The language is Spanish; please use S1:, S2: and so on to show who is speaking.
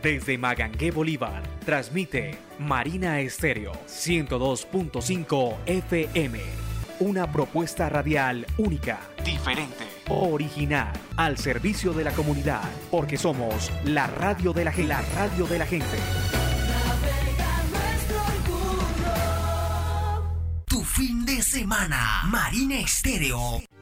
S1: Desde Magangué, Bolívar, transmite Marina Estéreo 102.5 FM. Una propuesta radial única, diferente, original, al servicio de la comunidad, porque somos la radio de la gente. La radio de la gente.
S2: Tu fin de semana, Marina Estéreo.